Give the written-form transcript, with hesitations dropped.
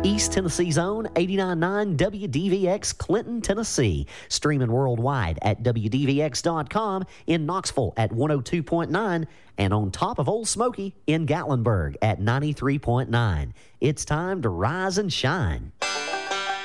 East Tennessee's own 89.9 WDVX Clinton, Tennessee. Streaming worldwide at WDVX.com, in Knoxville at 102.9, and on top of Old Smoky in Gatlinburg at 93.9. It's time to rise and shine.